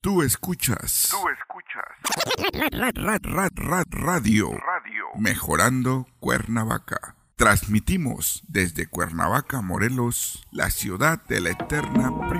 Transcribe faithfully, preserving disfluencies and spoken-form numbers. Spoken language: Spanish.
Tú escuchas. Tú escuchas. Rad, rad, rad, rad, radio. Radio. Mejorando Cuernavaca. Transmitimos desde Cuernavaca, Morelos, la ciudad de la eterna primavera.